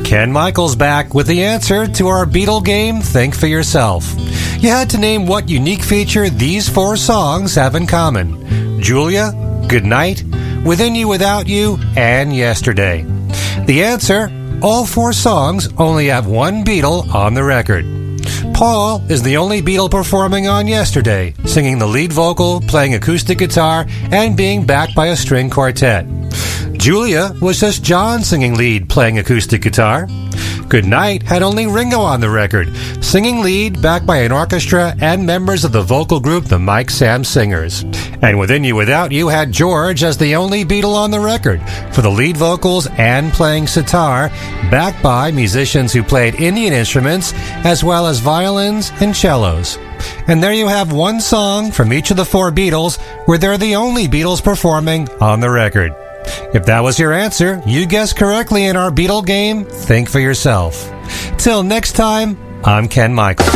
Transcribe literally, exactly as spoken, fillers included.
Ken Michaels back with the answer to our Beatle game, Think for Yourself. You had to name what unique feature these four songs have in common. Julia, Goodnight, Within You Without You, and Yesterday. The answer, all four songs only have one Beatle on the record. Paul is the only Beatle performing on Yesterday, singing the lead vocal, playing acoustic guitar, and being backed by a string quartet. Julia was just John singing lead, playing acoustic guitar. Goodnight had only Ringo on the record, singing lead backed by an orchestra and members of the vocal group the Mike Sam Singers. And Within You Without You had George as the only Beatle on the record for the lead vocals and playing sitar, backed by musicians who played Indian instruments as well as violins and cellos. And there you have one song from each of the four Beatles where they're the only Beatles performing on the record. If that was your answer, you guessed correctly in our Beatle game, Think for Yourself. Till next time, I'm Ken Michaels.